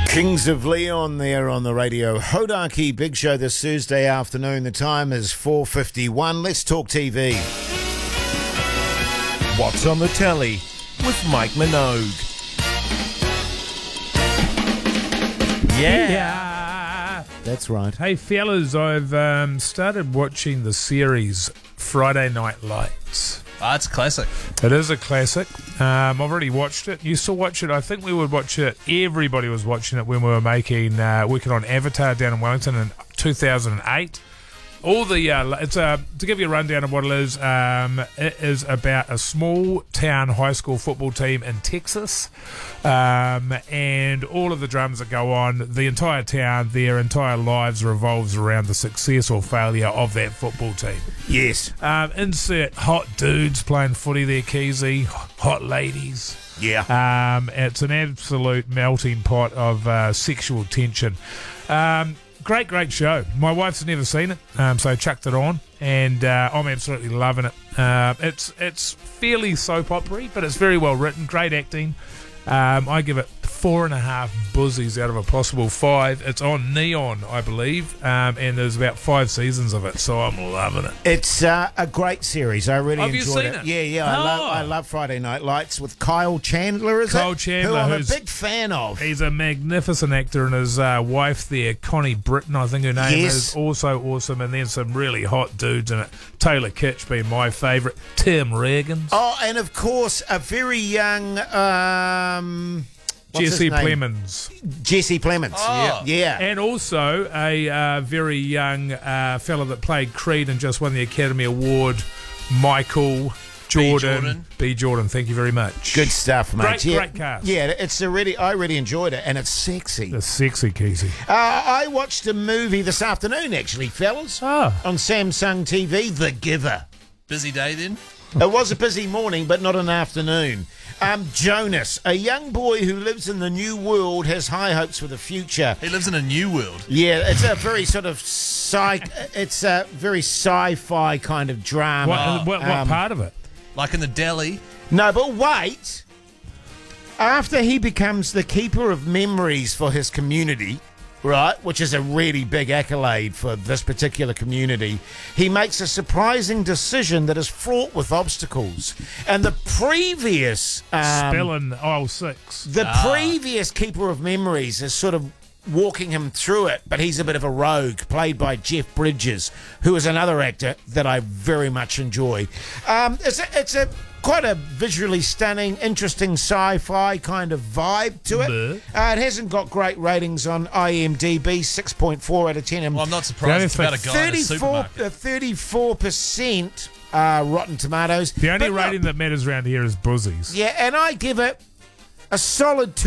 Kings of Leon there on the radio. Hodaki Big Show this Thursday afternoon. The time is 4:51. Let's talk TV. What's on the telly with Mike Minogue. Yeah. That's right. Hey, fellas, I've started watching the series Friday Night Lights. Oh, it's a classic. It is a classic. I've already watched it. You still watch it? I think we would watch it. Everybody was watching it when we were working on Avatar down in Wellington in 2008. All the it's to give you a rundown of what it is about a small town high school football team in Texas, and all of the dramas that go on. The entire town, their entire lives revolves around the success or failure of that football team. Yes. Insert hot dudes playing footy there, Keezy. Hot ladies. Yeah. It's an absolute melting pot of sexual tension. Great show. My wife's never seen it, so I chucked it on, and I'm absolutely loving it. It's fairly soap opera-y, but it's very well written. Great acting. I give it 4.5 buzzies out of a possible 5. It's on Neon, I believe, and there's about 5 seasons of it, so I'm loving it. It's a great series. I really Have you enjoyed seen it. it? Yeah. Oh. I love Friday Night Lights with Kyle Chandler, Kyle Chandler, who I'm a who's- big fan of. He's a magnificent actor, and his wife there, Connie Britton, I think her name Yes. is, also awesome. And then some really hot dudes in it. Taylor Kitsch being my favourite. Tim Regan. Oh, and of course, a very young what's Jesse his name? Plemons. Jesse Plemons. Oh. Yeah. And also a very young fella that played Creed and just won the Academy Award, Michael Jordan. B. Jordan, thank you very much. Good stuff, mate. Great cast. Yeah, I really enjoyed it, and it's sexy. The sexy Keezy. I watched a movie this afternoon, actually, fellas, Oh. on Samsung TV, The Giver. Busy day then? It was a busy morning, but not an afternoon. Jonas, a young boy who lives in the new world, has high hopes for the future. He lives in a new world. Yeah, it's a very sort of it's a very sci-fi kind of drama. What part of it? Like in the deli. No, but wait. After he becomes the keeper of memories for his community, right, which is a really big accolade for this particular community, he makes a surprising decision that is fraught with obstacles. And the previous Spilling aisle 6. previous keeper of memories is sort of walking him through it, but he's a bit of a rogue, played by Jeff Bridges, who is another actor that I very much enjoy. It's a quite a visually stunning, interesting sci-fi kind of vibe to it. It hasn't got great ratings on IMDb, 6.4 out of 10. Well, I'm not surprised. It's about a guy in a supermarket. 34% Rotten Tomatoes. The only But look, rating that matters around here is buzzies. yeah, and I give it a solid